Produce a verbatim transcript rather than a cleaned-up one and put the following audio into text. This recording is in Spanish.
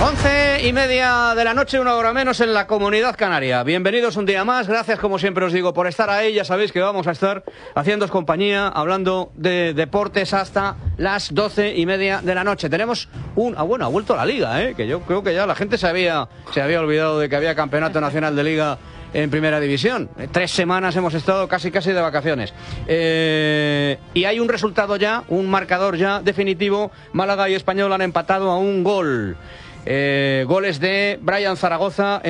Once y media de la noche, una hora menos en la Comunidad Canaria. Bienvenidos un día más, gracias como siempre os digo por estar ahí. Ya sabéis que vamos a estar haciéndoos compañía, hablando de deportes hasta las doce y media de la noche. Tenemos un... Ah, bueno, ha vuelto la Liga, ¿eh? Que yo creo que ya la gente se había, se había olvidado de que había Campeonato Nacional de Liga en Primera División. Eh, tres semanas hemos estado casi casi de vacaciones. Eh, y hay un resultado ya, un marcador ya definitivo. Málaga y Español han empatado a un gol. Eh, goles de Brian Zaragoza